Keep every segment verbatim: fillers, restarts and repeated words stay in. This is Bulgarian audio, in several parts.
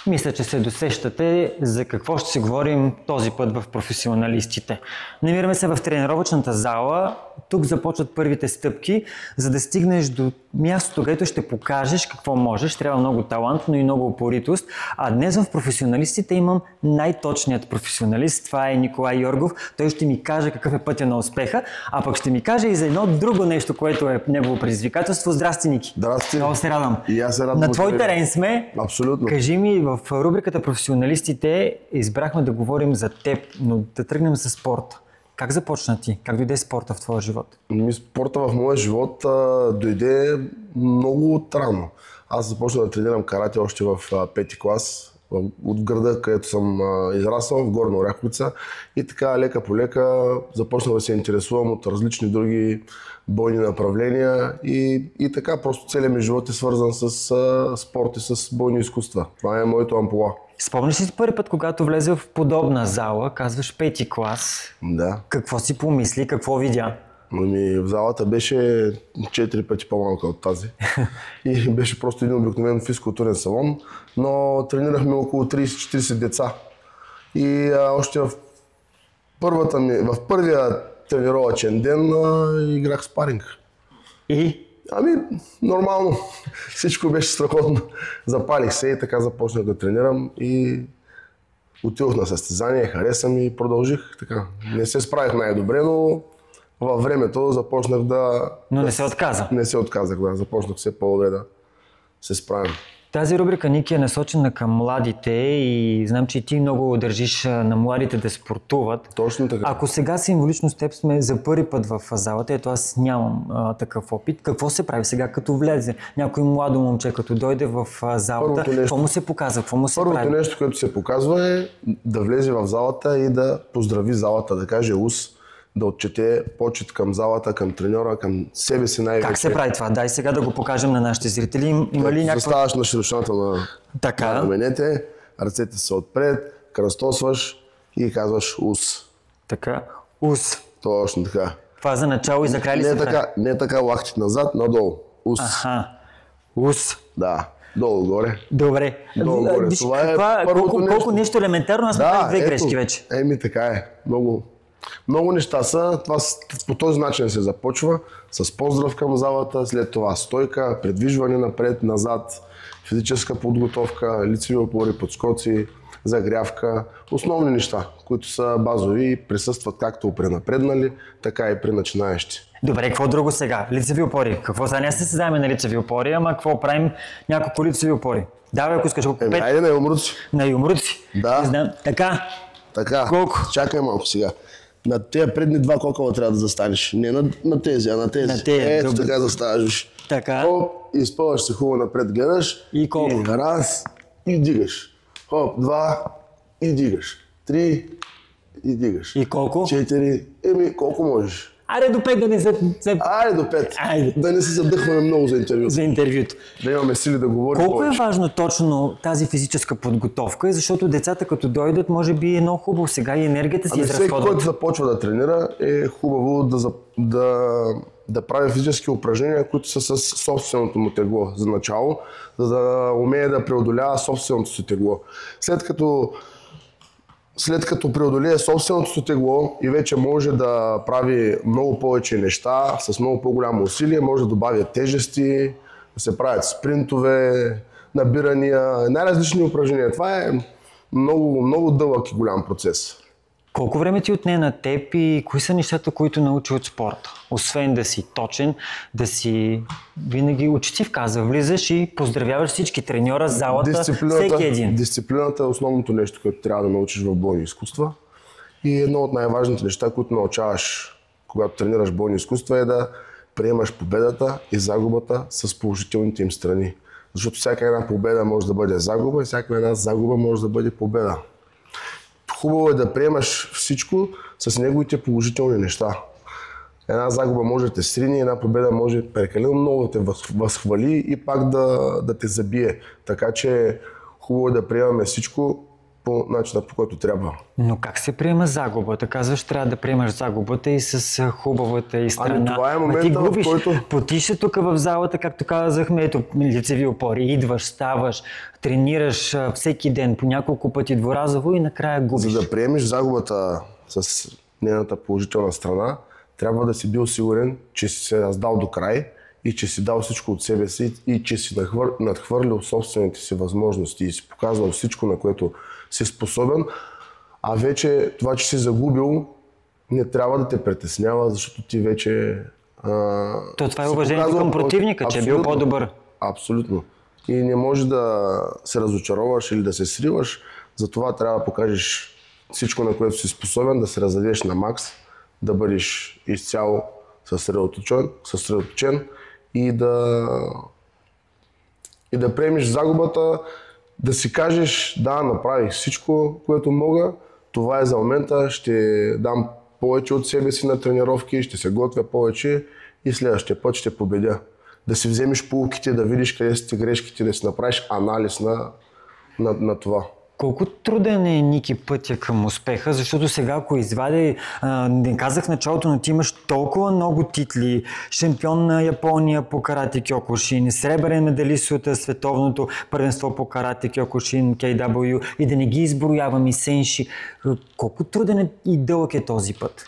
Мисля, че се досещате за какво ще си говорим този път в професионалистите. Намираме се в тренировъчната зала. Тук започват първите стъпки, за да стигнеш до мястото, където ще покажеш какво можеш. Трябва много талант, но и много упоритост. А днес в професионалистите имам най-точният професионалист. Това е Николай Йоргов. Той ще ми каже какъв е пътя на успеха, а пък ще ми каже и за едно друго нещо, което е негово предизвикателство. Здрасти, Ники. Здрасти. Много се радвам. И аз се радвам. На твой терен сме. Абсолютно. Кажи ми, в рубриката професионалистите избрахме да говорим за теб, но да тръгнем за спорта. Как започна ти? Как дойде спорта в твоя живот? Ми, спорта в моя живот а, дойде много рано. Аз започнах да тренирам карате още в а, пети клас, в, от града, където съм а, израснал, в Горна Оряховица. И така лека по лека започнах да се интересувам от различни други бойни направления и, и така просто целият ми живот е свързан с а, спорт и с бойни изкуства. Това е моето ампула. Спомниш ли си първи път, когато влезе в подобна зала, казваш пети клас? Да. Какво си помисли, какво видя? Ами, в залата беше четири пъти по-малка от тази и беше просто един обикновен физкултурен салон, но тренирахме около трийсет-четирийсет деца. И а, още в, първата ми, в първия тренировъчен ден а, играх спаринг. И? Ами, нормално. Всичко беше страхотно. Запалих се и така започнах да тренирам и отидох на състезание, хареса ми и продължих така. Не се справих най-добре, но във времето започнах да... Но да, не се отказа. Не се отказах, да. Започнах все по-добре да се справям. Тази рубрика, Ники, е насочена към младите и знам, че и ти много държиш на младите да спортуват. Точно така. Ако сега символично с теб сме за първи път в залата, ето аз нямам а, такъв опит, какво се прави сега, като влезе някой младо момче, като дойде в а, залата, нещо, какво му се показва, какво му се първото прави? Първото нещо, което се показва е да влезе в залата и да поздрави залата, да каже ус, да отчете почет към залата, към треньора, към себе си най-вече. Как се прави това? Дай сега да го покажем на нашите зрители. Има ли някаква... Заставаш на широшината на така. На раменете, ръцете са отпред, кръстосваш и казваш ус. Така, ус. Точно така. Това за начало и за край ли не се така, прави? Не така лактите назад, надолу. Ус. Аха, ус. Да, долу-горе. Добре. Долу-горе. Виж, Това е каква, първото колко, нещо. колко нещо елементарно, аз да, направих две ето, грешки вече. Еми така е. Много, много неща са. Това, по този начин се започва. С поздрав към залата, след това стойка, предвижване напред, назад, физическа подготовка, лицеви опори, подскоци, загрявка. Основни неща, които са базови и присъстват както при напреднали, така и при начинаещи. Добре, какво друго сега? Лицеви опори. Какво сега? Не се създаваме на лицеви опори, ама какво правим няколко лицеви опори? Давай, ако искаш, около Еми, пет. айде на юмруци. На юмруци? Да. Не знам. Така. Така. Колко? Чакай малко сега. На тези предни два кокала трябва да застанеш. Не на, на тези, а на тези. На тези, Ето добре. така заставаш. Така. Хоп, изпълваш се хубаво напред, гледаш. И колко? И раз, и дигаш. Хоп, два, и дигаш. Три, и дигаш. И колко? Четири, еми колко можеш. Айде до пет да не се... се... Айде до пет. Айде. Да не се задъхваме много за интервюто. за интервюто. Да имаме сили да говорим Колко повече. е важно точно тази физическа подготовка, защото децата като дойдат, може би е много хубаво сега и енергията си Ами всеки, изразходва. който започва да тренира, е хубаво да, за- да, да прави физически упражнения, които са с собственото му тегло за начало, за да умее да преодолява собственото си тегло. След като След като преодолее собственото си тегло и вече може да прави много повече неща, с много по-голямо усилие, може да добавя тежести, да се правят спринтове, набирания, най-различни упражнения. Това е много, много дълъг и голям процес. Колко време ти отне на теб и кои са нещата, които научи от спорта? Освен да си точен, да си винаги учтив, каза, влизаш и поздравяваш всички треньора, залата, всеки един. Дисциплината е основното нещо, което трябва да научиш в бойни изкуства. И едно от най-важните неща, които научаваш, когато тренираш бойни изкуства, е да приемаш победата и загубата с положителните им страни. Защото всяка една победа може да бъде загуба и всяка една загуба може да бъде победа. Хубаво е да приемаш всичко с неговите положителни неща. Една загуба може да те срини, една победа може прекалено много да те възхвали и пак да, да те забие. Така че хубаво е да приемаме всичко по начина, по който трябва. Но как се приема загубата? Казваш, трябва да приемаш загубата и с а, хубавата и страна. Ами това е Ма ти момента, в губиш. който... Потише тук в залата, както казахме, ето лицеви опори. Идваш, ставаш, тренираш а, всеки ден, по няколко пъти дворазово и накрая губиш. За да приемеш загубата с нейната положителна страна, трябва да си бил сигурен, че си се раздал до край и че си дал всичко от себе си и че си надхвър... надхвърлил собствените си възможности и си показал всичко, на което си способен. А вече това, че си загубил, не трябва да те притеснява, защото ти вече... А... То това е си уважението показал... към противника, че е бил по-добър. Абсолютно. И не можеш да се разочароваш или да се сриваш, затова трябва да покажеш всичко, на което си способен, да се раздадеш на макс, да бъдеш изцяло съсредоточен, съсредоточен и да, и да приемеш загубата, да си кажеш, да, направих всичко, което мога, това е за момента, ще дам повече от себе си на тренировки, ще се готвя повече и следващия път ще победя. Да си вземеш поуките, да видиш къде са ти грешките, да си направиш анализ на, на, на това. Колко труден е, Ники, пътя към успеха, защото сега, ако извади, а, не казах в началото, но ти имаш толкова много титли, шампион на Япония по карате кьокушин, сребърен медалист от световното първенство по карате кьокушин, кей дабъл ю, и да не ги изброявам и сенши. Колко труден е и дълъг е този път?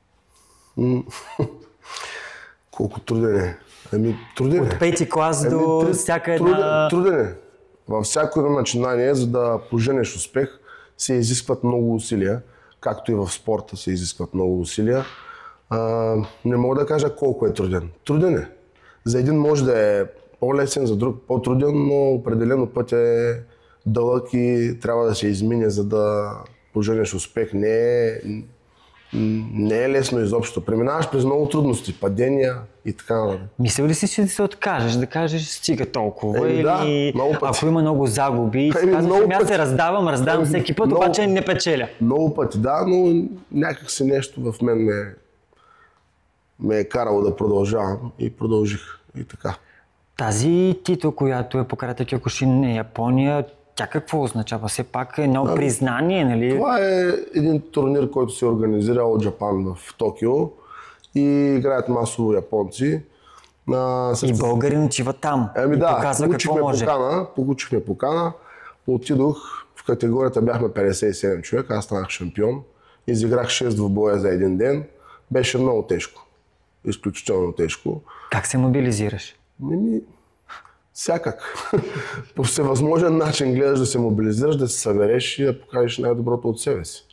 Колко труден е? Ами, труден е. От пети клас Ами, до труд- всяка една... Труден, труден е. Във всяко едно начинание, за да поженеш успех, се изискват много усилия, както и в спорта се изискват много усилия. А, не мога да кажа колко е труден. Труден е. За един може да е по-лесен, за друг по-труден, но определено път е дълъг и трябва да се измине, за да поженеш успех. Не е, не е лесно изобщо. Преминаваш през много трудности, падения и така нататък. Мислил ли си, че да се откажеш, да кажеш стига толкова? Еми, да, или много пъти. ако има много загуби, Еми, казваш, много ами аз пъти. се раздавам, раздавам Еми, всеки път, много- обаче не печеля. Много пъти, да, но някак си нещо в мен ме, ме е карало да продължавам и продължих и така. Тази титла, която е по карате кьокушин на Япония, тя какво означава? Все пак е едно признание, нали? Това е един турнир, който се организира от Japan в Токио и играят масово японци. А, И българин отива там Ами и да, показва какво получихме може. покана, получихме покана, отидох, в категорията бяхме петдесет и седем човека, аз станах шампион, изиграх шест двубоя за един ден, беше много тежко, изключително тежко. Как се мобилизираш? Мими, всякак. По всевъзможен начин гледаш да се мобилизираш, да се събереш и да покажеш най-доброто от себе си.